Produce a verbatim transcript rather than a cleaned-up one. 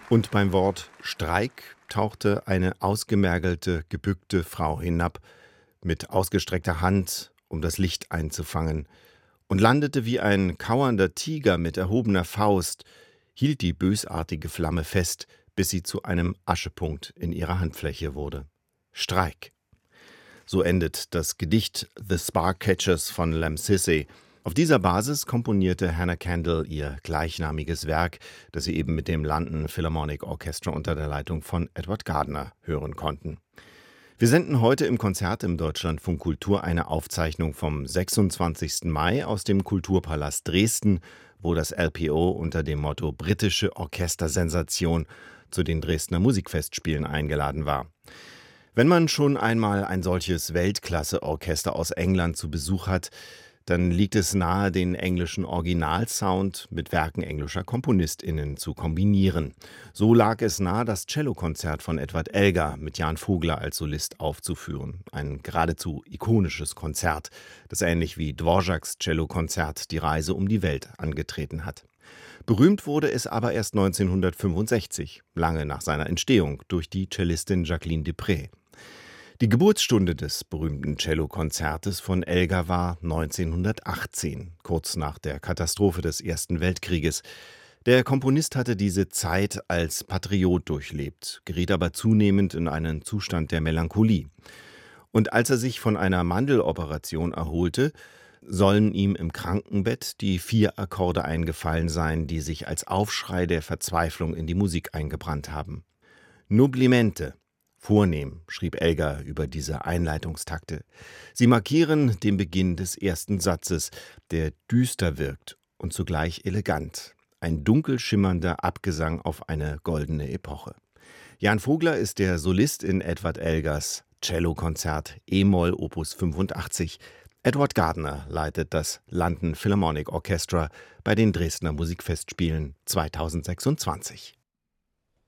Und beim Wort Streik tauchte eine ausgemergelte, gebückte Frau hinab, mit ausgestreckter Hand, um das Licht einzufangen, und landete wie ein kauernder Tiger mit erhobener Faust, hielt die bösartige Flamme fest, bis sie zu einem Aschepunkt in ihrer Handfläche wurde. Streik. So endet das Gedicht The Sparkcatchers von Lamb Sissay. Auf dieser Basis komponierte Hannah Kendall ihr gleichnamiges Werk, das Sie eben mit dem London Philharmonic Orchestra unter der Leitung von Edward Gardner hören konnten. Wir senden heute im Konzert im Deutschlandfunk Kultur eine Aufzeichnung vom sechsundzwanzigsten Mai aus dem Kulturpalast Dresden, wo das L P O unter dem Motto Britische Orchestersensation zu den Dresdner Musikfestspielen eingeladen war. Wenn man schon einmal ein solches Weltklasse-Orchester aus England zu Besuch hat, dann liegt es nahe, den englischen Originalsound mit Werken englischer KomponistInnen zu kombinieren. So lag es nahe, das Cellokonzert von Edward Elgar mit Jan Vogler als Solist aufzuführen. Ein geradezu ikonisches Konzert, das ähnlich wie Dvořáks Cellokonzert die Reise um die Welt angetreten hat. Berühmt wurde es aber erst neunzehnhundertfünfundsechzig, lange nach seiner Entstehung, durch die Cellistin Jacqueline Dupré. Die Geburtsstunde des berühmten Cellokonzertes von Elgar war neunzehnhundertachtzehn, kurz nach der Katastrophe des Ersten Weltkrieges. Der Komponist hatte diese Zeit als Patriot durchlebt, geriet aber zunehmend in einen Zustand der Melancholie. Und als er sich von einer Mandeloperation erholte, sollen ihm im Krankenbett die vier Akkorde eingefallen sein, die sich als Aufschrei der Verzweiflung in die Musik eingebrannt haben. Noblimente. Vornehm, schrieb Elgar über diese Einleitungstakte. Sie markieren den Beginn des ersten Satzes, der düster wirkt und zugleich elegant. Ein dunkel schimmernder Abgesang auf eine goldene Epoche. Jan Vogler ist der Solist in Edward Elgars Cellokonzert E-Moll Opus fünfundachtzig. Edward Gardner leitet das London Philharmonic Orchestra bei den Dresdner Musikfestspielen zweitausendsechsundzwanzig.